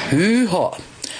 Hűha!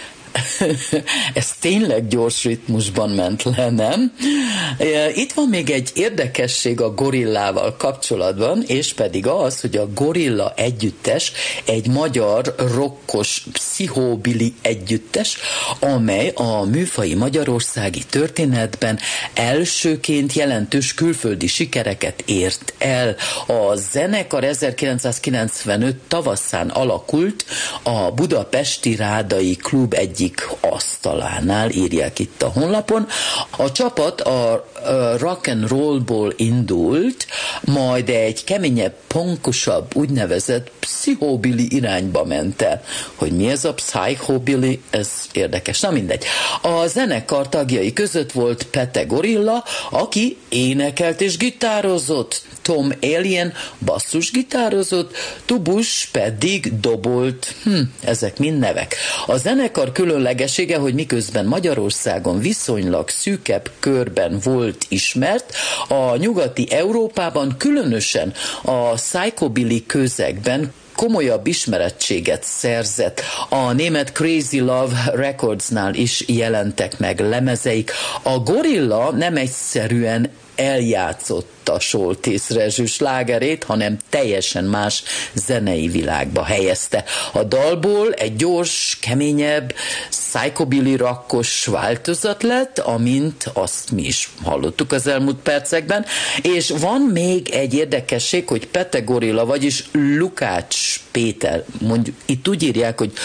Ez tényleg gyors ritmusban ment le, nem? Itt van még egy érdekesség a Gorillával kapcsolatban, és pedig az, hogy a Gorilla együttes egy magyar rokkos pszichóbili együttes, amely a műfai magyarországi történetben elsőként jelentős külföldi sikereket ért el. A zenekar 1995 tavaszán alakult a budapesti Rádai Klub egyik asztalánál, írják itt a honlapon. A csapat a rock and rollból indult, majd egy keményebb, punkosabb, úgynevezett pszichóbili irányba ment el. Hogy mi ez a pszichóbili, ez érdekes. Na mindegy. A zenekar tagjai között volt Pete Gorilla, aki énekelt és gitározott, Tom Alien basszusgitározott, Tubus pedig dobolt. Ezek mind nevek. A zenekar különlegessége, hogy miközben Magyarországon viszonylag szűkebb körben volt ismert, a nyugati Európában, különösen a psychobilly közegben komolyabb ismerettséget szerzett. A német Crazy Love Recordsnál is jelentek meg lemezeik. A Gorilla nem egyszerűen eljátszotta Soltész Rezső slágerét, hanem teljesen más zenei világba helyezte. A dalból egy gyors, keményebb, psychobilly rakkos változat lett, amint azt mi is hallottuk az elmúlt percekben, és van még egy érdekesség, hogy Pete Gorilla, vagyis Lukács Péter, mondjuk itt úgy írják, hogy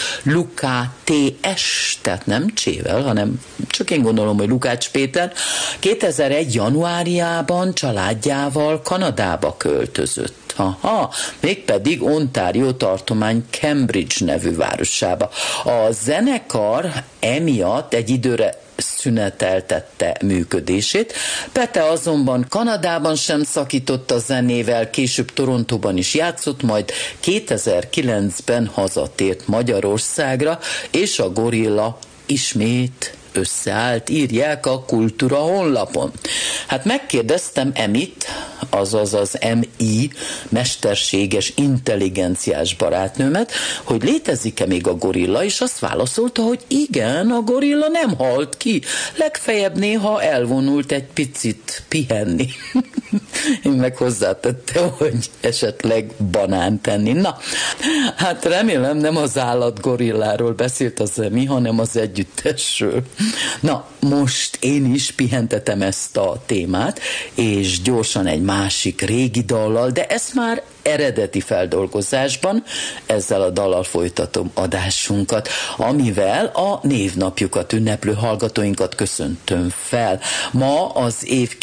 Lukács, tehát nem csével, hanem csak én gondolom, hogy Lukács Péter 2001. januárjában családjával Kanadába költözött. Mégpedig Ontario tartomány Cambridge nevű városába. A zenekar emiatt egy időre szüneteltette működését. Pete azonban Kanadában sem szakított a zenével, később Torontóban is játszott, majd 2009-ben hazatért Magyarországra, és a Gorilla ismét összeállt, írják a Kultúra honlapon. Hát megkérdeztem Emit, azaz az MI mesterséges intelligenciás barátnőmet, hogy létezik-e még a Gorilla, és azt válaszolta, hogy igen, a Gorilla nem halt ki, legfeljebb néha elvonult egy picit pihenni. Én meg hozzátettem, hogy esetleg banánt tenni. Na, hát remélem nem az állatgorilláról beszélt az Emi, hanem az együttesről. Na, most én is pihentetem ezt a témát, és gyorsan egy másik régi dallal, de ezt már eredeti feldolgozásban, ezzel a dallal folytatom adásunkat, amivel a névnapjukat ünneplő hallgatóinkat köszöntöm fel. Ma az év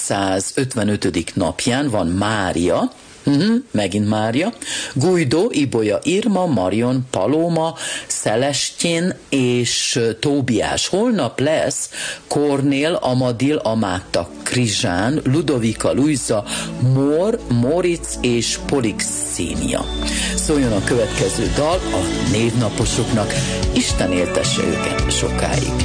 255. napján van Mária, megint Mária, Guido, Ibolya, Irma, Marion, Paloma, Celestine és Tóbiás. Holnap lesz Kornél, Amadil, Amáta, Krizsán, Ludovika, Luisa, Moritz és Polixénia. Szóljon a következő dal a névnaposoknak, Isten éltesse őket sokáig.